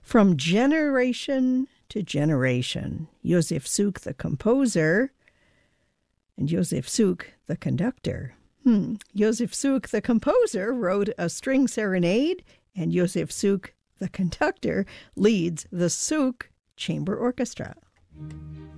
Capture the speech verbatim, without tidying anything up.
From generation to generation, Josef Suk, the composer, and Josef Suk, the conductor. Hmm. Josef Suk, the composer, wrote a string serenade, and Josef Suk, the conductor, leads the Suk Chamber Orchestra.